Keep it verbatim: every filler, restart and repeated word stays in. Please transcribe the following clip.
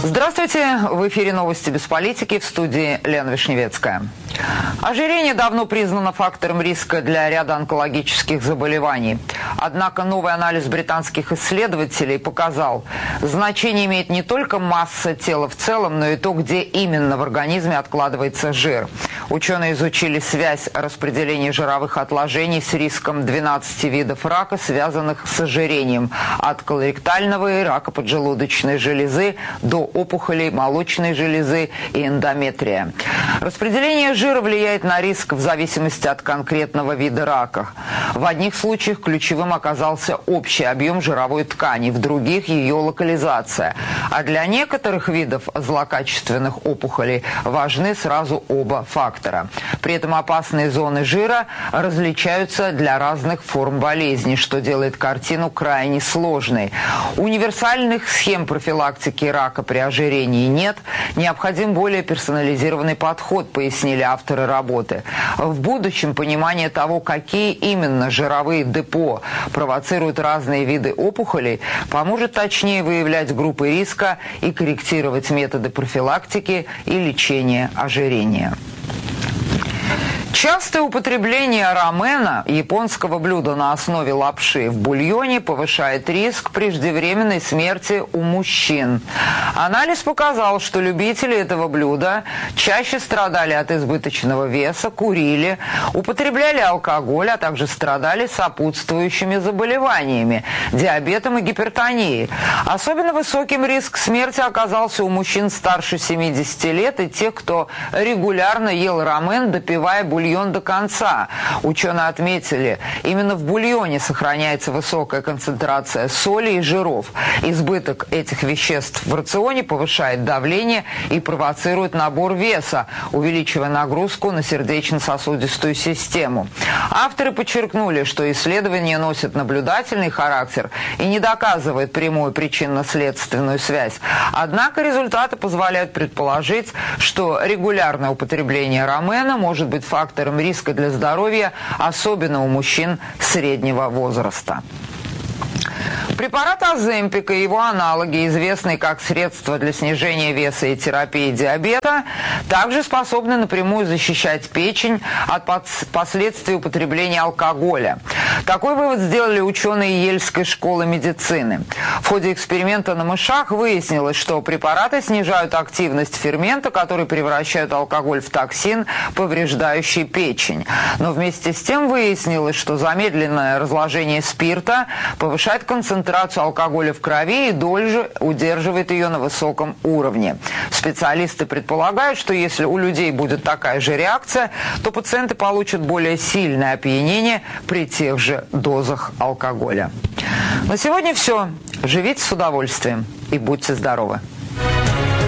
Здравствуйте! В эфире «Новости без политики», в студии Лена Вишневецкая. Ожирение давно признано фактором риска для ряда онкологических заболеваний. Однако новый анализ британских исследователей показал, значение имеет не только масса тела в целом, но и то, где именно в организме откладывается жир. Ученые изучили связь распределения жировых отложений с риском двенадцати видов рака, связанных с ожирением, от колоректального и рака поджелудочной железы до опухолей молочной железы и эндометрия. Распределение жира влияет на риск в зависимости от конкретного вида рака. В одних случаях ключевым оказался общий объем жировой ткани, в других – ее локализация. А для некоторых видов злокачественных опухолей важны сразу оба фактора. При этом опасные зоны жира различаются для разных форм болезни, что делает картину крайне сложной. Универсальных схем профилактики рака при ожирении нет, необходим более персонализированный подход, пояснили авторы работы. В будущем понимание того, какие именно жировые депо провоцируют разные виды опухолей, поможет точнее выявлять группы риска и корректировать методы профилактики и лечения ожирения. Частое употребление рамена, японского блюда на основе лапши, в бульоне повышает риск преждевременной смерти у мужчин. Анализ показал, что любители этого блюда чаще страдали от избыточного веса, курили, употребляли алкоголь, а также страдали сопутствующими заболеваниями – диабетом и гипертонией. Особенно высоким риск смерти оказался у мужчин старше семидесяти лет и тех, кто регулярно ел рамен, допивая бульон до конца. Ученые отметили, именно в бульоне сохраняется высокая концентрация соли и жиров. Избыток этих веществ в рационе повышает давление и провоцирует набор веса, увеличивая нагрузку на сердечно-сосудистую систему. Авторы подчеркнули, что исследования носят наблюдательный характер и не доказывают прямую причинно-следственную связь. Однако результаты позволяют предположить, что регулярное употребление рамена может быть фактором риска для здоровья, особенно у мужчин среднего возраста. Препарат Оземпик и его аналоги, известные как средства для снижения веса и терапии диабета, также способны напрямую защищать печень от последствий употребления алкоголя. Такой вывод сделали ученые Ельской школы медицины. В ходе эксперимента на мышах выяснилось, что препараты снижают активность фермента, который превращает алкоголь в токсин, повреждающий печень. Но вместе с тем выяснилось, что замедленное разложение спирта повышает концентрацию алкоголя в крови и дольше удерживает ее на высоком уровне. Специалисты предполагают, что если у людей будет такая же реакция, то пациенты получат более сильное опьянение при тех же дозах алкоголя. На сегодня все. Живите с удовольствием и будьте здоровы!